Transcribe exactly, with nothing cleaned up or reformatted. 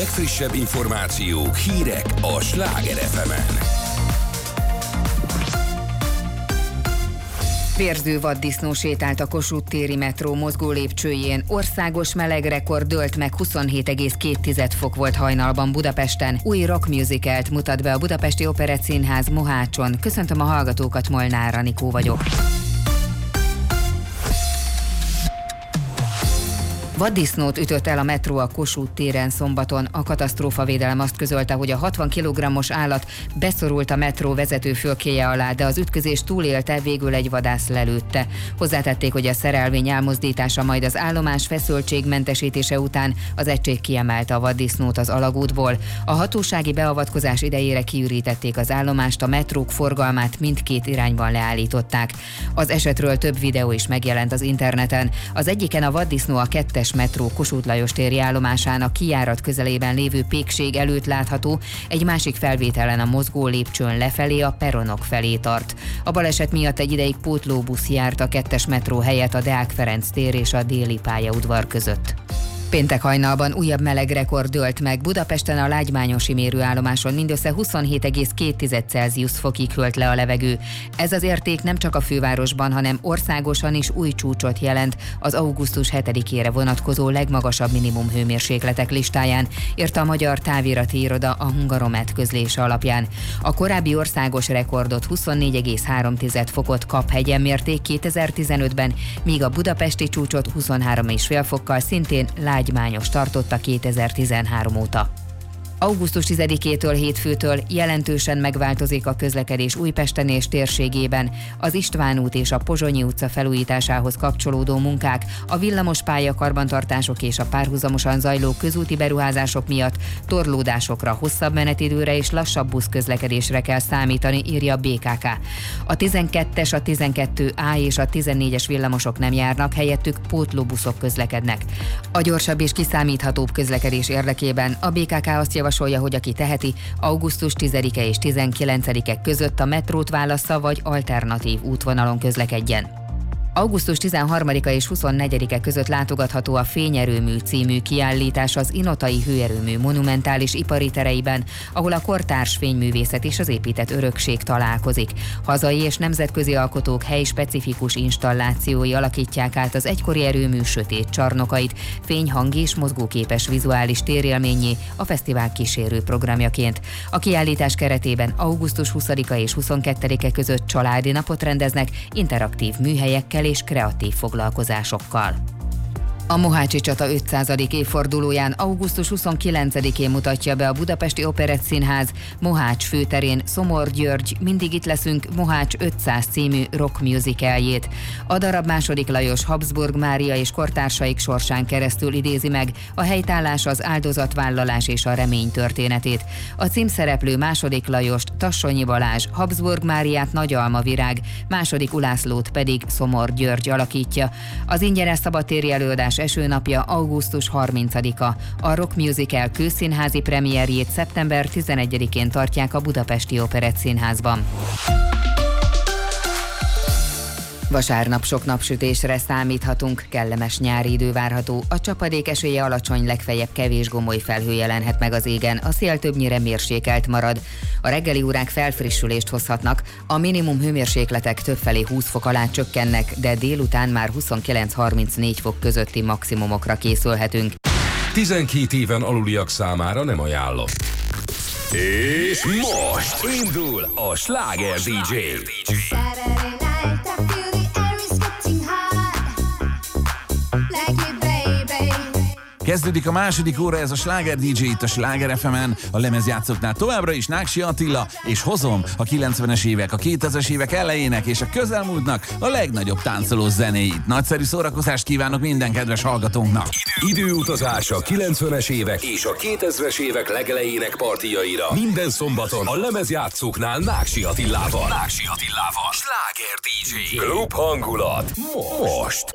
legfrissebb információk, hírek a Sláger ef emen. Vérző vaddisznó sétált a Kossuth téri metró mozgó lépcsőjén. Országos melegrekord dőlt meg, huszonhét egész két fok volt hajnalban Budapesten. Új rock musicalt mutat be a Budapesti Operettszínház Mohácson. Köszöntöm a hallgatókat, Molnár Anikó vagyok. Vaddisznót ütött el a metró a Kossuth téren szombaton. A katasztrófavédelem azt közölte, hogy a hatvan kilogrammos állat beszorult a metró vezető fülkéje alá, de az ütközés túlélte, végül egy vadász lelőtte. Hozzátették, hogy a szerelvény elmozdítása, majd az állomás feszültségmentesítése után az egység kiemelte a vaddisznót az alagútból. A hatósági beavatkozás idejére kiürítették az állomást, a metrók forgalmát mindkét irányban leállították. Az esetről több videó is megjelent az interneten. Az egyiken a vaddisznó a kettes metró Kossuth Lajos téri állomásának kijárat közelében lévő pékség előtt látható, egy másik felvételen a mozgó lépcsőn lefelé a peronok felé tart. A baleset miatt egy ideig pótlóbusz járt a kettes metró helyett a Deák Ferenc tér és a déli pályaudvar között. Péntek hajnalban újabb melegrekord dőlt meg. Budapesten a lágymányosi mérőállomáson mindössze huszonhét egész két Celsius fokig hőlt le a levegő. Ez az érték nem csak a fővárosban, hanem országosan is új csúcsot jelent az augusztus hetedikére vonatkozó legmagasabb minimum hőmérsékletek listáján, írta a Magyar Távirati Iroda a Hungaromet közlése alapján. A korábbi országos rekordot huszonnégy egész három fokot Kaphegyen mérték kétezer-tizenötben, míg a budapesti csúcsot huszonhárom egész öt fokkal szintén lágymányos tartotta kétezer-tizenhárom óta. augusztus tizedikétől hétfőtől jelentősen megváltozik a közlekedés Újpesten és térségében. Az István út és a Pozsonyi utca felújításához kapcsolódó munkák, a villamospálya karbantartások és a párhuzamosan zajló közúti beruházások miatt torlódásokra, hosszabb menetidőre és lassabb buszközlekedésre kell számítani, írja a bé ká ká. A tizenkettes, a tizenkettő á és a tizennégyes villamosok nem járnak, helyettük pótlóbuszok közlekednek. A gyorsabb és kiszámíthatóbb közlekedés érdekében a bé ká ká azt javasolja, hogy aki teheti, augusztus tizedike és tizenkilencedike között a metrót válassza, vagy alternatív útvonalon közlekedjen. augusztus tizenharmadika és huszonnegyedike között látogatható a Fényerőmű című kiállítás az Inotai Hőerőmű monumentális ipari tereiben, ahol a kortárs fényművészet és az épített örökség találkozik. Hazai és nemzetközi alkotók helyi-specifikus installációi alakítják át az egykori erőmű sötét csarnokait, fényhang és mozgóképes vizuális térélményé a fesztivál kísérő programjaként. A kiállítás keretében augusztus huszadika és huszonkettedike között családi napot rendeznek interaktív műhelyekkel és kreatív foglalkozásokkal. A Mohácsi csata ötszázadik évfordulóján augusztus huszonkilencedikén mutatja be a Budapesti Operettszínház Mohács főterén Szomor György Mindig itt leszünk Mohács ötszáz című rock musicaljét. A darab második Lajos Habsburg Mária és kortársaik sorsán keresztül idézi meg a helytállás, az áldozatvállalás és a remény történetét. A címszereplő második Lajost Tassonyi Balázs, Habsburg Máriát Nagy Alma Virág, második Ulászlót pedig Szomor György alakítja. Az ingyenes szabadtéri előadás esőnapja augusztus harmincadika. A rock musical kőszínházi premierjét szeptember tizenegyedikén tartják a Budapesti Operettszínházban. Vasárnap sok napsütésre számíthatunk, kellemes nyári idő várható, a csapadék esélye alacsony, legfeljebb kevés gomoly felhő jelenhet meg az égen, a szél többnyire mérsékelt marad. A reggeli órák felfrissülést hozhatnak, a minimum hőmérsékletek többfelé húsz fok alá csökkennek, de délután már huszonkilenc-harmincnégy fok közötti maximumokra készülhetünk. tizenkét éven aluliak számára nem ajánlott. És most indul a Sláger dé dzsé. Kezdődik a második óra, ez a Sláger dé dzsé itt a Sláger ef emen, a lemezjátszóknál továbbra is Náksi Attila, és hozom a kilencvenes évek, a kétezres évek elejének és a közelmúltnak a legnagyobb táncoló zenéit. Nagyszerű szórakozást kívánok minden kedves hallgatónknak! Időutazás a kilencvenes évek és a kétezres évek legelejének partiaira. Minden szombaton a lemezjátszóknál Náksi Attilával. Náksi Attilával. Sláger dé dzsé. Klub hangulat. Most.